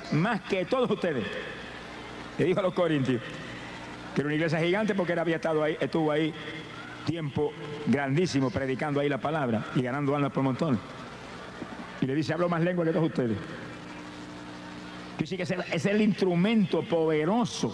más que todos ustedes. Le dijo a los corintios que era una iglesia gigante porque él había estado ahí, estuvo ahí tiempo grandísimo predicando ahí la palabra y ganando almas por montones. Y le dice, hablo más lengua que todos ustedes. Dice que es el instrumento poderoso,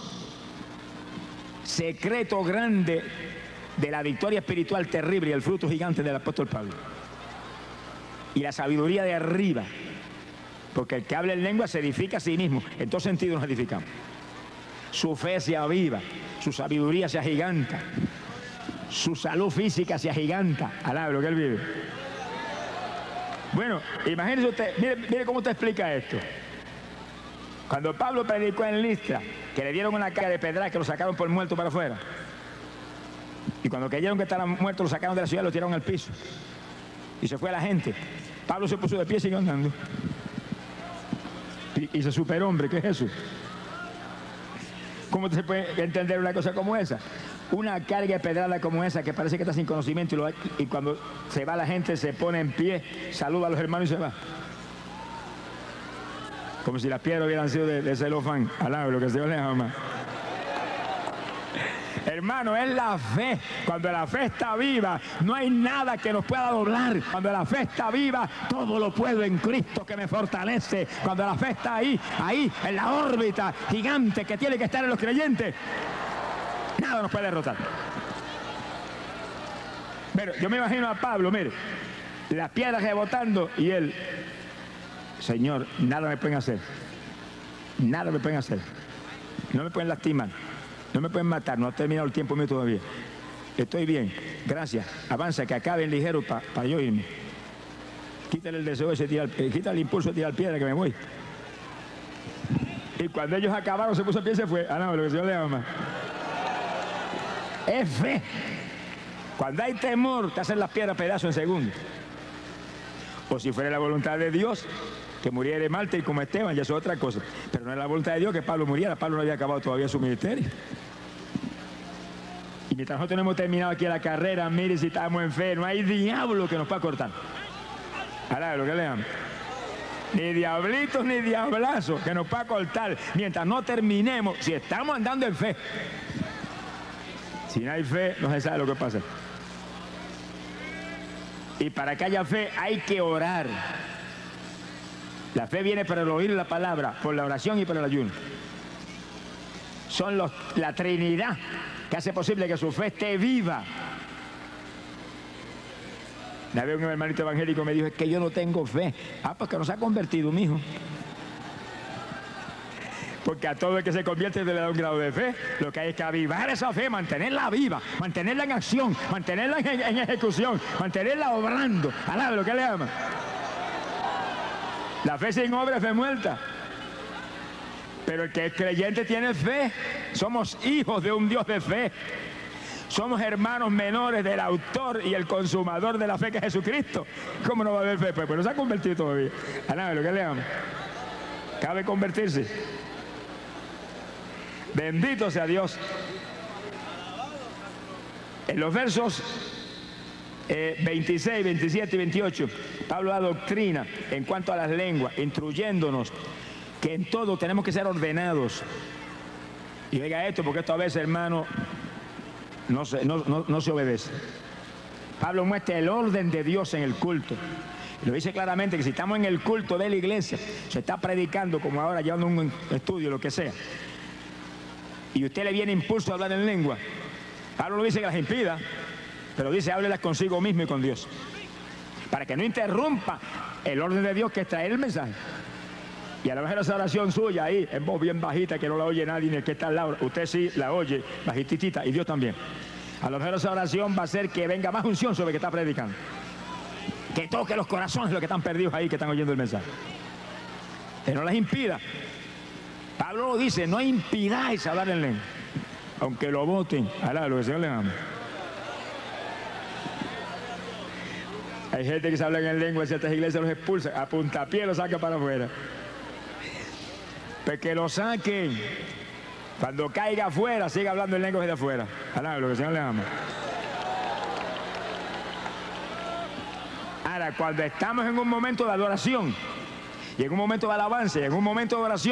secreto grande de la victoria espiritual terrible y el fruto gigante del apóstol Pablo. Y la sabiduría de arriba, porque el que habla en lengua se edifica a sí mismo. En todos sentidos nos edificamos. Su fe se aviva, su sabiduría se agiganta, su salud física se agiganta. Alaba lo que él vive. Bueno, imagínese usted, mire cómo te explica esto. Cuando Pablo predicó en Listra, que le dieron una carga de pedra, que lo sacaron por muerto para afuera. Y cuando creyeron que estaban muertos, lo sacaron de la ciudad y lo tiraron al piso. Y se fue la gente. Pablo se puso de pie y siguió andando. Y se superhombre, ¿qué es eso? ¿Cómo se puede entender una cosa como esa? Una carga de pedrada como esa, que parece que está sin conocimiento, y cuando se va la gente se pone en pie, saluda a los hermanos y se va. Como si las piedras hubieran sido de celofán. Alaba lo que se le ama. Hermano, es la fe. Cuando la fe está viva, no hay nada que nos pueda doblar. Cuando la fe está viva, todo lo puedo en Cristo que me fortalece. Cuando la fe está ahí, en la órbita gigante que tiene que estar en los creyentes, nada nos puede derrotar. Pero yo me imagino a Pablo, mire, las piedras rebotando y él, Señor, nada me pueden hacer. Nada me pueden hacer. No me pueden lastimar. No me pueden matar. No ha terminado el tiempo mío todavía. Estoy bien. Gracias. Avanza, que acaben ligero para yo irme. Quítale el deseo ese, quítale el impulso de tirar piedra que me voy. Y cuando ellos acabaron, se puso en pie y se fue. Ah, no, lo que el Señor le ama. Es fe. Cuando hay temor, te hacen las piedras pedazos en segundos. O si fuera la voluntad de Dios, que muriera mártir como Esteban, ya eso es otra cosa. Pero no es la voluntad de Dios que Pablo muriera. Pablo no había acabado todavía su ministerio. Y mientras nosotros no hemos terminado aquí la carrera, mire si estamos en fe, no hay diablo que nos pueda cortar. Ahora, lo que le amo. Ni diablitos ni diablazos que nos pueda cortar mientras no terminemos, si estamos andando en fe. Si no hay fe, no se sabe lo que pasa. Y para que haya fe hay que orar. La fe viene para el oír la palabra, por la oración y por el ayuno. Son la Trinidad que hace posible que su fe esté viva. Una vez un hermanito evangélico me dijo, es que yo no tengo fe. Ah, pues que no se ha convertido, mijo. Porque a todo el que se convierte le da un grado de fe. Lo que hay es que avivar esa fe, mantenerla viva, mantenerla en acción, mantenerla en ejecución, mantenerla obrando. Alaba lo que le ama. La fe sin obra es fe muerta. Pero el que es creyente tiene fe. Somos hijos de un Dios de fe. Somos hermanos menores del autor y el consumador de la fe, que es Jesucristo. ¿Cómo no va a haber fe? Pues no se ha convertido todavía. Alaba lo que le ama. Cabe convertirse. Bendito sea Dios. En los versos 26, 27 y 28, Pablo da doctrina en cuanto a las lenguas, instruyéndonos que en todo tenemos que ser ordenados. Y oiga esto, porque esto a veces, hermano, no se obedece. Pablo muestra el orden de Dios en el culto. Lo dice claramente, que si estamos en el culto de la iglesia, se está predicando como ahora, llevando un estudio, lo que sea, y usted le viene impulso a hablar en lengua, Pablo no dice que las impida, pero dice háblelas consigo mismo y con Dios, para que no interrumpa el orden de Dios, que es traer el mensaje. Y a lo mejor esa oración suya ahí, en voz bien bajita, que no la oye nadie ni el que está al lado, usted sí la oye bajititita, y Dios también. A lo mejor esa oración va a hacer que venga más unción sobre el que está predicando, que toque los corazones de los que están perdidos ahí, que están oyendo el mensaje, que no les impida. Pablo lo dice, no impidáis hablar en lengua, aunque lo voten. Alá, lo que el Señor les ama. Hay gente que se habla en lengua, en ciertas iglesias los expulsa, a puntapié los saca para afuera. Pues que lo saquen. Cuando caiga afuera, siga hablando en lengua desde afuera. Alá, lo que el Señor les ama. Ahora, cuando estamos en un momento de adoración, y en un momento de alabanza, y en un momento de oración,